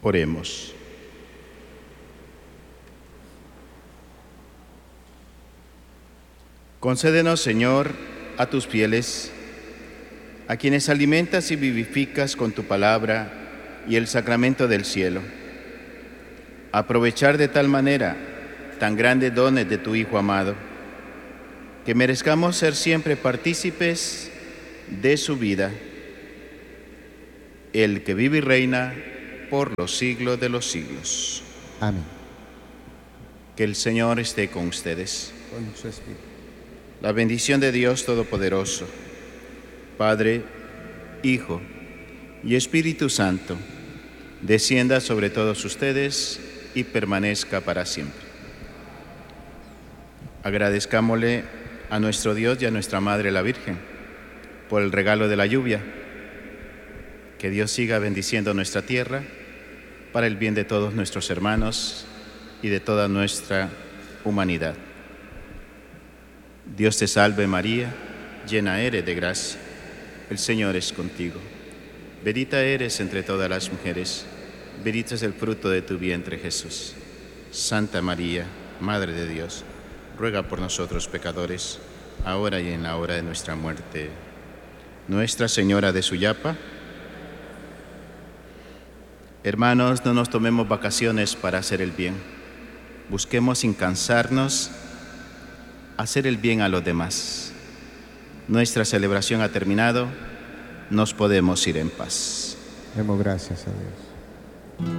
Oremos. Concédenos, Señor, a tus fieles, a quienes alimentas y vivificas con tu palabra y el sacramento del cielo, aprovechar de tal manera tan grandes dones de tu Hijo amado, que merezcamos ser siempre partícipes de su vida, el que vive y reina por los siglos de los siglos. Amén. Que el Señor esté con ustedes. Con su espíritu. La bendición de Dios Todopoderoso, Padre, Hijo y Espíritu Santo, descienda sobre todos ustedes y permanezca para siempre. Agradezcámosle a nuestro Dios y a nuestra Madre la Virgen por el regalo de la lluvia. Que Dios siga bendiciendo nuestra tierra para el bien de todos nuestros hermanos y de toda nuestra humanidad. Dios te salve María, llena eres de gracia, el Señor es contigo. Bendita eres entre todas las mujeres, bendito es el fruto de tu vientre Jesús. Santa María, Madre de Dios, ruega por nosotros pecadores, ahora y en la hora de nuestra muerte. Nuestra Señora de Suyapa. Hermanos, no nos tomemos vacaciones para hacer el bien. Busquemos sin cansarnos hacer el bien a los demás. Nuestra celebración ha terminado, nos podemos ir en paz. Demos gracias a Dios.